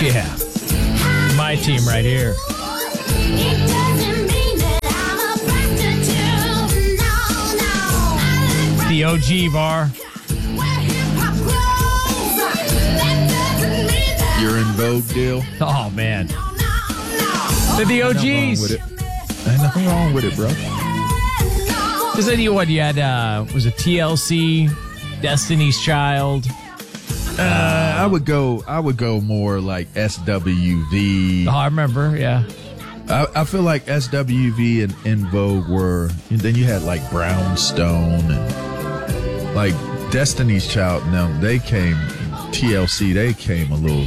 Yeah. My team right here. The OG bar. You're in Vogue deal? Oh, man. They're the OGs. Ain't nothing wrong with it, bro. Because then you had, was it TLC, Destiny's Child? I would go more like SWV. Oh, I remember, yeah. I feel like SWV and In Vogue were, and then you had like Brownstone and like Destiny's Child. Now they came, TLC, they came a little.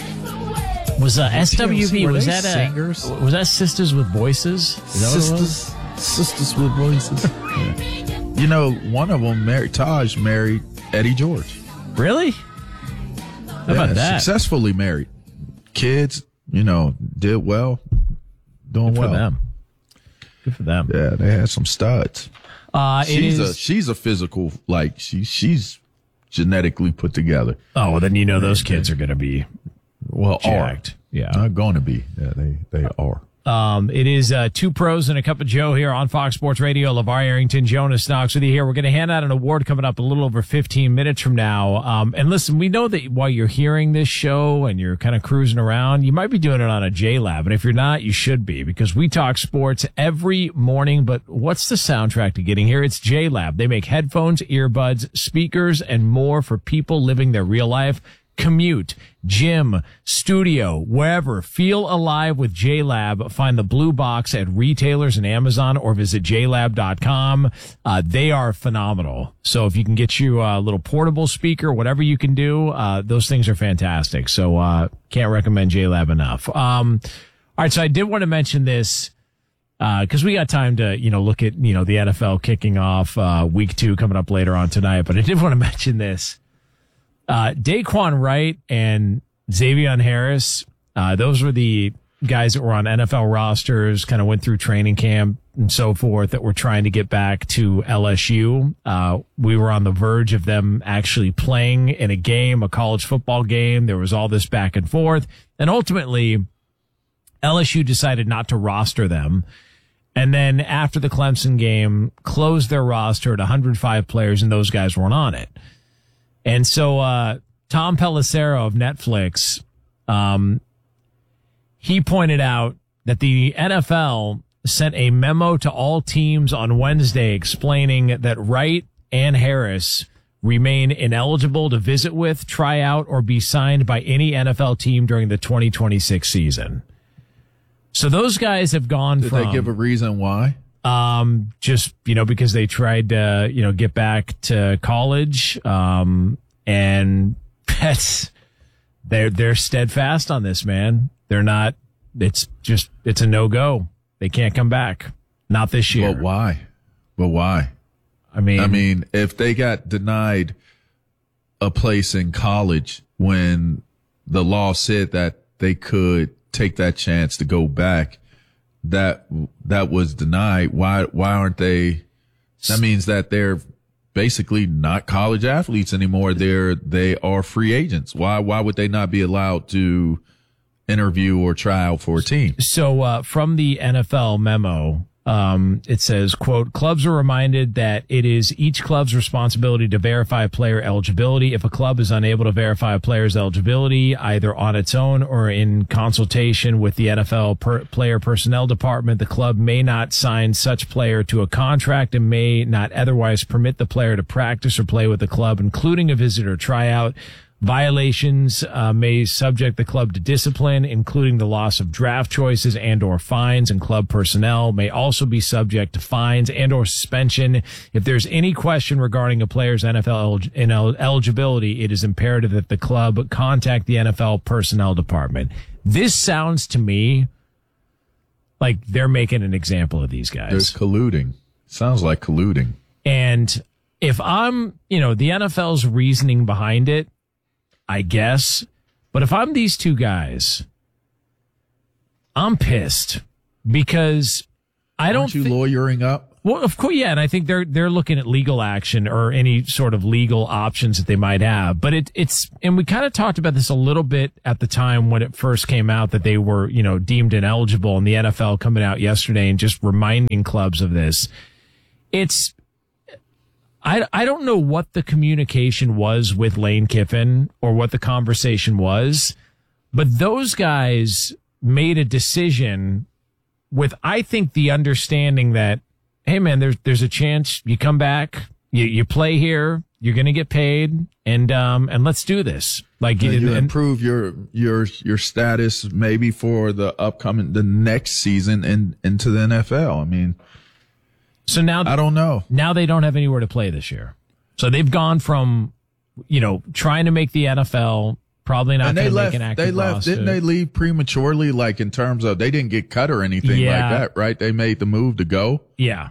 Was SWV, TLC, was they that singers? Was that Sisters with Voices? Sisters with Voices. Yeah. You know, one of them Taj married Eddie George. Really? How about that? Successfully married. Kids, did well. Doing well. Good for them. Good for them. Yeah, they had some studs. She's a physical, like she's genetically put together. Oh, well, then those kids are going to be jacked. Yeah, not going to be. Yeah, they are. It is Two Pros and a Cup of Joe here on Fox Sports Radio. LeVar Arrington, Jonas Knox with you here. We're going to hand out an award coming up a little over 15 minutes from now. And listen, we know that while you're hearing this show and you're kind of cruising around, you might be doing it on a JLab. And if you're not, you should be, because we talk sports every morning. But what's the soundtrack to getting here? It's JLab. They make headphones, earbuds, speakers, and more for people living their real life. Commute, gym, studio, wherever. Feel alive with JLab. Find the blue box at retailers and Amazon or visit jlab.com. They are phenomenal. So if you can get you a little portable speaker, whatever you can do, those things are fantastic. So can't recommend JLab enough. All right, so I did want to mention this because we got time to, look at, the NFL kicking off week 2 coming up later on tonight. But I did want to mention this. Daquan Wright and Xavier Harris, those were the guys that were on NFL rosters, kind of went through training camp and so forth, that were trying to get back to LSU. We were on the verge of them actually playing in a game, a college football game. There was all this back and forth. And ultimately, LSU decided not to roster them. And then after the Clemson game, closed their roster at 105 players, and those guys weren't on it. And so, Tom Pelissero of Netflix, he pointed out that the NFL sent a memo to all teams on Wednesday explaining that Wright and Harris remain ineligible to visit with, try out, or be signed by any NFL team during the 2026 season. So those guys have gone Did they give a reason why? Just, because they tried to, get back to college. And they're steadfast on this, man. They're not, it's a no-go. They can't come back. Not this year. But why? I mean, if they got denied a place in college when the law said that they could take that chance to go back, that was denied. Why aren't they? That means that they're basically not college athletes anymore. They are free agents. Why would they not be allowed to interview or try out for a team? So from the NFL memo, it says, quote, clubs are reminded that it is each club's responsibility to verify player eligibility. If a club is unable to verify a player's eligibility, either on its own or in consultation with the NFL player personnel department, the club may not sign such player to a contract and may not otherwise permit the player to practice or play with the club, including a visit or tryout. Violations may subject the club to discipline, including the loss of draft choices and or fines, and club personnel may also be subject to fines and or suspension. If there's any question regarding a player's NFL eligibility, it is imperative that the club contact the NFL personnel department. This sounds to me like they're making an example of these guys. There's colluding. Sounds like colluding. And if I'm, the NFL's reasoning behind it, I guess. But if I'm these two guys, I'm pissed because I don't. Aren't you lawyering up? Well, of course, yeah, and I think they're looking at legal action or any sort of legal options that they might have. But it's and we kind of talked about this a little bit at the time when it first came out that they were, deemed ineligible, and the NFL coming out yesterday and just reminding clubs of this. I don't know what the communication was with Lane Kiffin or what the conversation was, but those guys made a decision with, I think, the understanding that, hey man, there's a chance you come back, you play here, you're going to get paid, and let's do this. Like you improve your status maybe for the next season and into the NFL. I mean, so now I don't know. Now they don't have anywhere to play this year, so they've gone from trying to make the NFL. Probably not going to make an active roster. Didn't they leave prematurely, like in terms of they didn't get cut or anything like that, right? They made the move to go. Yeah.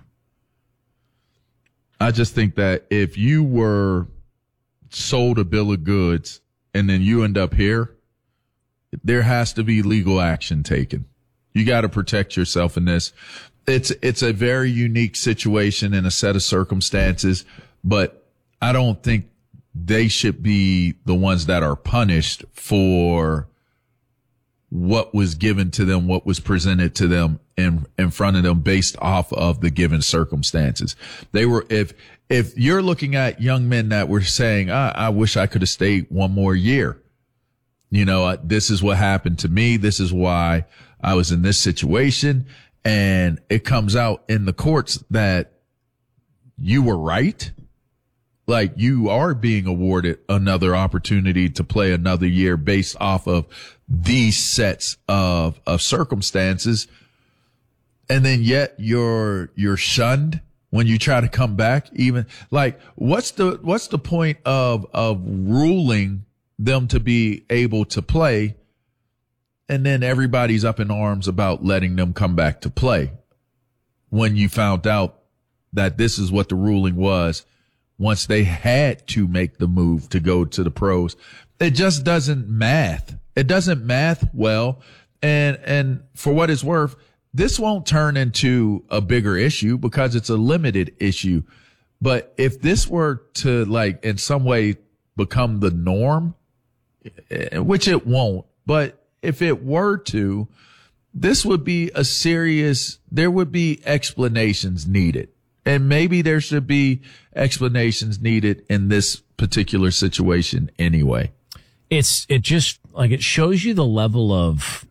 I just think that if you were sold a bill of goods and then you end up here, there has to be legal action taken. You got to protect yourself in this. It's a very unique situation and a set of circumstances, but I don't think they should be the ones that are punished for what was given to them, what was presented to them in front of them based off of the given circumstances. They were, if you're looking at young men that were saying, I wish I could have stayed one more year. This is what happened to me. This is why I was in this situation. And it comes out in the courts that you were right. Like you are being awarded another opportunity to play another year based off of these sets of circumstances. And then yet you're shunned when you try to come back. Even like, what's the point of ruling them to be able to play? And then everybody's up in arms about letting them come back to play when you found out that this is what the ruling was once they had to make the move to go to the pros. It just doesn't math. It doesn't math well. And for what it's worth, this won't turn into a bigger issue because it's a limited issue. But if this were to like in some way become the norm, which it won't, but if it were to, this would be there would be explanations needed. And maybe there should be explanations needed in this particular situation anyway. It shows you the level of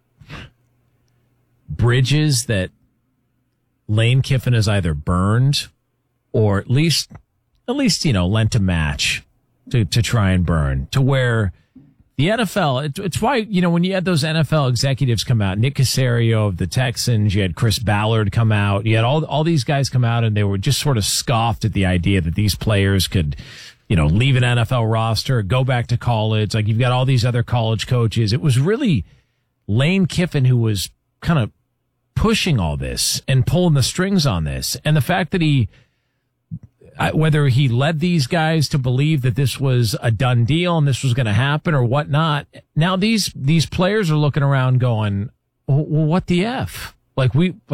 bridges that Lane Kiffin has either burned or at least, lent a match to try and burn, to where the NFL, it's why, when you had those NFL executives come out, Nick Caserio of the Texans, you had Chris Ballard come out, you had all these guys come out, and they were just sort of scoffed at the idea that these players could, leave an NFL roster, go back to college. Like you've got all these other college coaches. It was really Lane Kiffin who was kind of pushing all this and pulling the strings on this. And the fact that whether he led these guys to believe that this was a done deal and this was going to happen or whatnot. Now these players are looking around going, well, what the F? If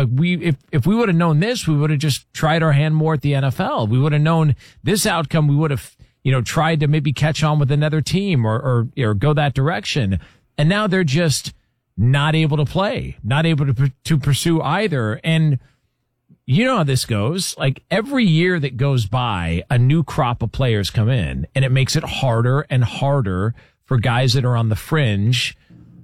we would have known this, we would have just tried our hand more at the NFL. We would have known this outcome. We would have, tried to maybe catch on with another team or go that direction. And now they're just not able to play, not able to pursue either. And you know how this goes. Like every year that goes by, a new crop of players come in, and it makes it harder and harder for guys that are on the fringe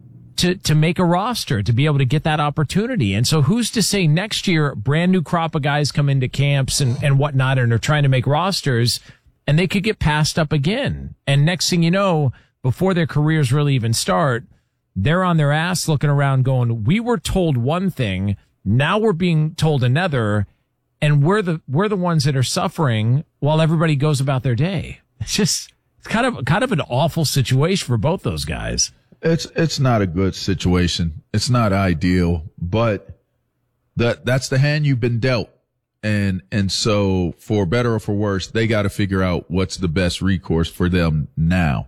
to make a roster, to be able to get that opportunity. And so who's to say next year, brand new crop of guys come into camps and whatnot and are trying to make rosters, and they could get passed up again. And next thing you know, before their careers really even start, they're on their ass looking around going, we were told one thing, now we're being told another, and we're the ones that are suffering while everybody goes about their day. It's kind of an awful situation for both those guys. It's not a good situation. It's not ideal, but that's the hand you've been dealt. And so for better or for worse, they got to figure out what's the best recourse for them now.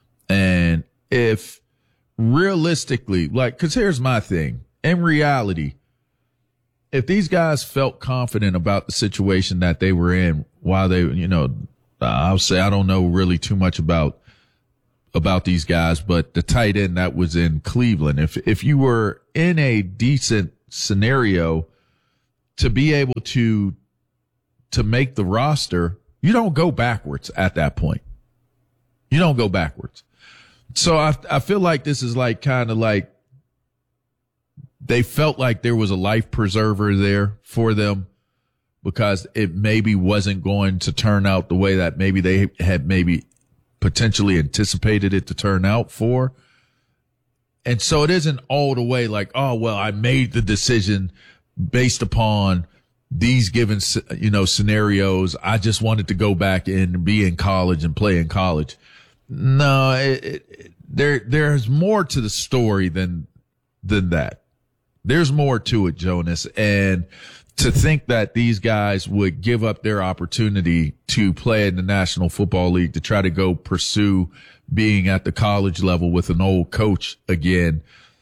And if realistically, cause here's my thing. In reality, if these guys felt confident about the situation that they were in while they, I'll say I don't know really too much about these guys, but the tight end that was in Cleveland, if you were in a decent scenario to be able to make the roster, you don't go backwards at that point. You don't go backwards. So I feel like this is like kind of like they felt like there was a life preserver there for them because it maybe wasn't going to turn out the way that maybe they had maybe potentially anticipated it to turn out for. And so it isn't all the way like, oh, well, I made the decision based upon these given, scenarios. I just wanted to go back and be in college and play in college. No, there's more to the story than that. There's more to it, Jonas. And to think that these guys would give up their opportunity to play in the National Football League to try to go pursue being at the college level with an old coach again,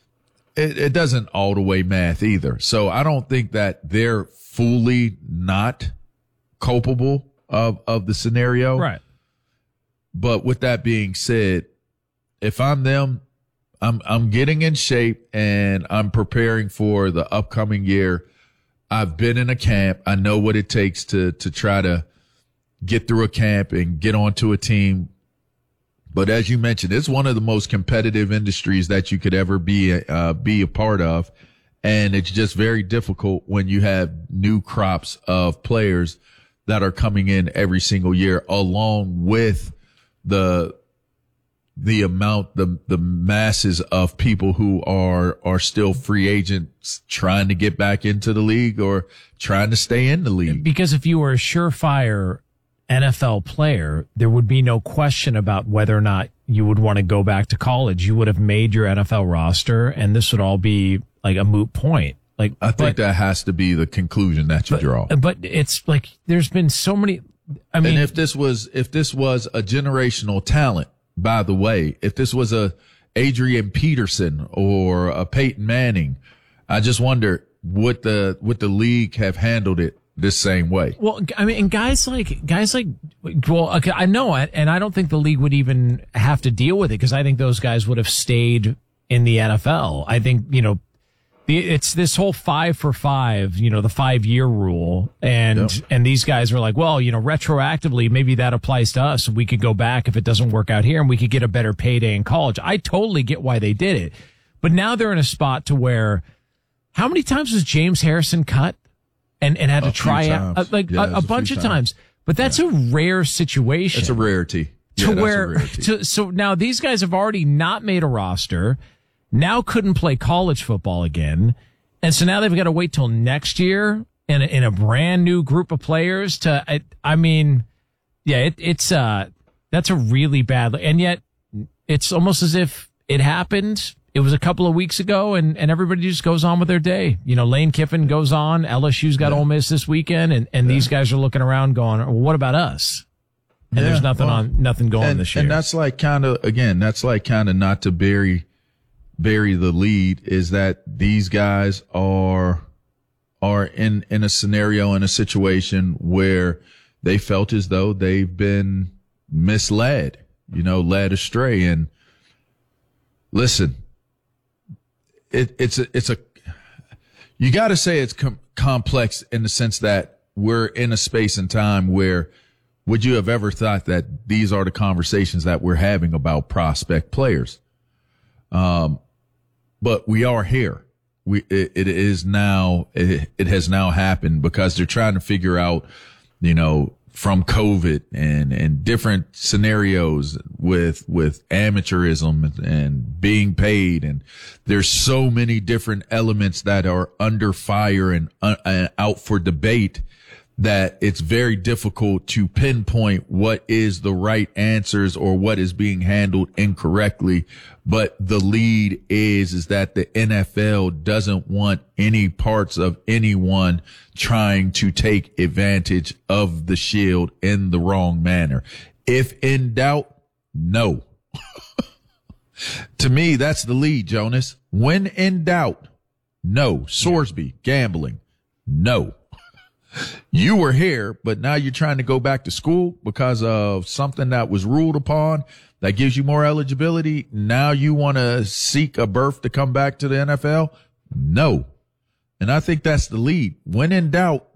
it doesn't all the way math either. So I don't think that they're fully not culpable of the scenario. Right. But with that being said, if I'm them, I'm getting in shape and I'm preparing for the upcoming year. I've been in a camp. I know what it takes to try to get through a camp and get onto a team. But as you mentioned, it's one of the most competitive industries that you could ever be a part of. And it's just very difficult when you have new crops of players that are coming in every single year, along with the amount, the masses of people who are still free agents trying to get back into the league or trying to stay in the league. Because if you were a surefire NFL player, there would be no question about whether or not you would want to go back to college. You would have made your NFL roster and this would all be like a moot point. Like, I think that has to be the conclusion that you draw. But it's like, there's been so many, I mean, and if this was a generational talent, by the way, if this was a Adrian Peterson or a Peyton Manning, I just wonder would the league have handled it this same way? Well, I mean, and guys like, well, okay, I know it, and I don't think the league would even have to deal with it because I think those guys would have stayed in the NFL. I think, it's this whole 5 for 5, the 5-year rule. And these guys are like, well, retroactively, maybe that applies to us. We could go back if it doesn't work out here and we could get a better payday in college. I totally get why they did it. But now they're in a spot to where how many times was James Harrison cut and had to try out a bunch of times? But that's a rare situation. It's a rarity. So now these guys have already not made a roster. Now couldn't play college football again. And so now they've got to wait till next year in a brand new group of players to, that's a really bad, and yet it's almost as if it happened. It was a couple of weeks ago and everybody just goes on with their day. Lane Kiffin goes on. LSU's got Ole Miss this weekend and these guys are looking around going, well, what about us? And there's nothing going this year. And that's like kind of not to bury the lead, is that these guys are in a scenario, in a situation where they felt as though they've been misled, led astray. And listen, you got to say it's complex in the sense that we're in a space and time where would you have ever thought that these are the conversations that we're having about prospect players? But we are here. It has now happened because they're trying to figure out, from COVID and different scenarios with amateurism and being paid. And there's so many different elements that are under fire and out for debate that it's very difficult to pinpoint what is the right answers or what is being handled incorrectly. But the lead is that the NFL doesn't want any parts of anyone trying to take advantage of the shield in the wrong manner. If in doubt, no. To me, that's the lead, Jonas. When in doubt, no. Sorsby, gambling. No. You were here, but now you're trying to go back to school because of something that was ruled upon that gives you more eligibility. Now you want to seek a berth to come back to the NFL? No. And I think that's the lead. When in doubt,